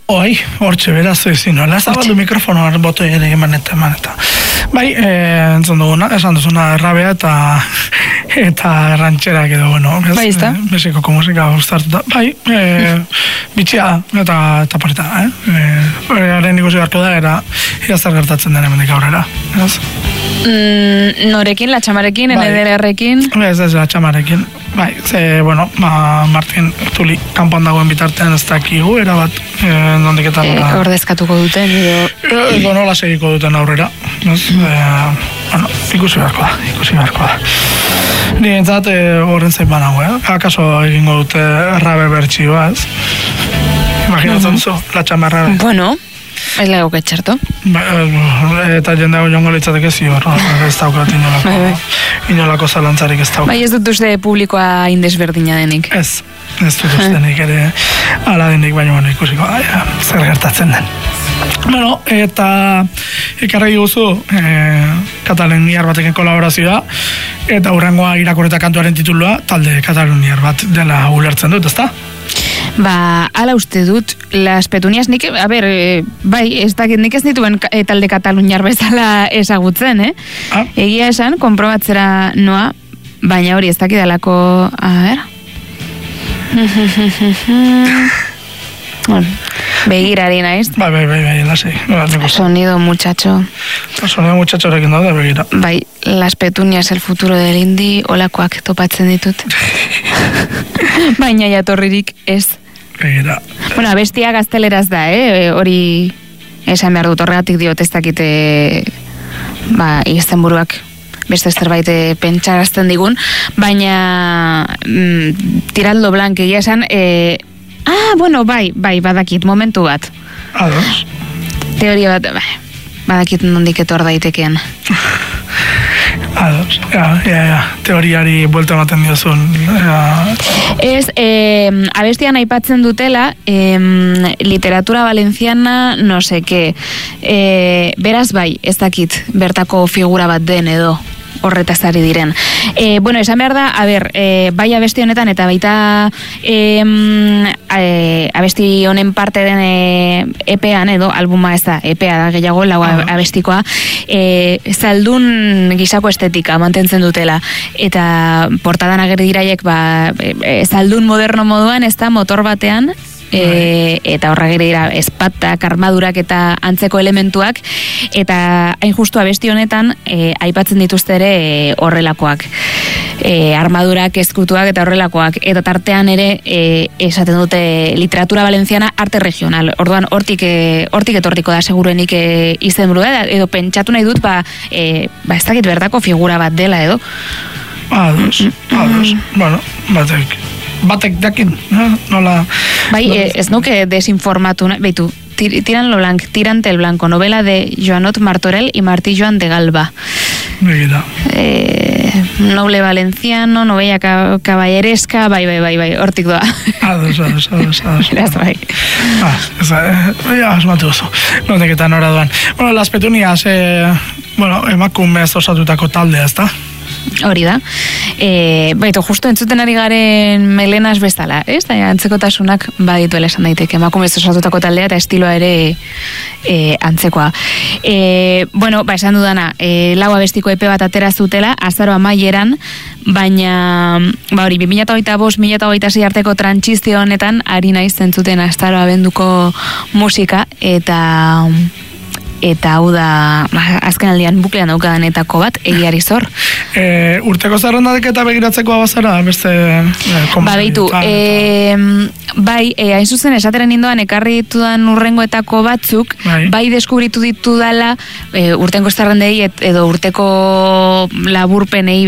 Hortxe, beraz, zinoela, ez dabaldu mikrofonoa boto ere emaneta. Bai, entzun duguna, esan duzuna errabea eta rantxerak edo, bueno, bai, ezta? Mexikoko musika gustartuta. Bai, bitxia eta pareta, haren ikusi beharko da, era zer gertatzen den hemendik aurrera, ez? Norekin, latxamarekin, NDR-rekin? Ez, latxamarekin. Bai, bueno, Martin Tuli kanpoan dagoen bitartean ez dakigu, erabat, nondiketan... Ordezkatuko duten, edo nola segiko duten aurrera, ez? Bueno, ikusi beharko da. Ni entzat, horren zain banago, akaso egingo dute rabe bertxioa, ez? Imaginatzen zu, latxamarra. Bueno... Ez lego que txarto. Eta jendeago joango litzateke zior, ez daukat inolako zalantzarik ez daukat. Bai, ez dut uste publikoa indesberdina denik. Ez dut uste denik ere ala denik, baina bueno, ikusiko zer gertatzen den. Bueno, eta ekarri guzu kataluniar batekin kolaborazioa, eta hurrengoa irakurreta kantuaren titulua talde kataluniar bat dela ulertzen dut, ezta? Ala uste dut, Las Petunias nik, bai, ez dakit nik ez dituen talde kataluniar bezala ezagutzen, Egia esan, konprobatzera noa, baina hori ez dakit alako, begirari naiz. Bai, lasei. Sonido muchacho. Sonido muchacho rekin daude, begira. Bai, Las Petunias, el futuro del indie, olakoak topatzen ditut. Baina jatorririk ez. Begira. Bueno, abestia gazteleraz da, hori esan behar dut, horregatik diot ez dakite izenburuak beste zerbait pentsarazten digun, baina Tiraldo Blanc egia esan, bueno, bai, badakit, momentu bat. Ados. Teoria bat, badakit nondik etor daitekean. Ados, teoriari buelta ematen diozun. Ez, abestian aipatzen dutela, literatura valenciana, no sé qué. Beraz bai, ez dakit, bertako figura bat den edo. Horretaz ari diren. Bueno, esan behar da, bai abesti honetan eta baita abesti honen parte den EPean edo, albuma ez da, EPea da gehiago, lau abestikoa, zaldun gisako estetika mantentzen dutela. Eta portadan agerri diraiek, zaldun moderno moduan, ez da, motor batean, eta horra dira espatak, armadurak eta antzeko elementuak, eta hain justu abesti honetan aipatzen dituzte ere horrelakoak, armadurak, eskutuak eta horrelakoak, eta tartean ere esaten dute literatura valenciana arte regional. Orduan hortik etortiko da seguruenik izenburu da, edo pentsatu nahi dut ez dakit bertako figura bat dela edo. Ados. Bueno, batek dakin, nola... Bai, ez nuke desinformatu, beitu, Tirante el Blanco, novela de Joanot Martorell y Martí Joan de Galba. Begira. Noble valenciano, novella caballeresca, bai, hortik doa. Ados. Eraz, bai. Asmatu oso. Noteketan hora doan. Bueno, Las Petunias, emakumez osatutako taldea, ez da? Hori da. Baitu, justu entzuten ari garen melenas bezala, ez? Antzekotasunak badituela esan daiteke. Emakumez osatutako taldea eta estiloa ere antzekoa. Bueno, esan dudana, lau abestiko epe bat atera zutela, azaro amaieran, baina, hori, 2025-2026 arteko trantsizio honetan, ari naiz zentzuten azaro abenduko musika, eta hau da azken aldian buklean daukadanetako bat, egiari zor. Urteko zerrendak eta begiratzekoa bazara, beste... Baitu, bai, hain zuzen esateren indoan ekarri ditudan urrengoetako batzuk, bai deskubritu ditu dala urtenko zerrendei edo urteko laburpenei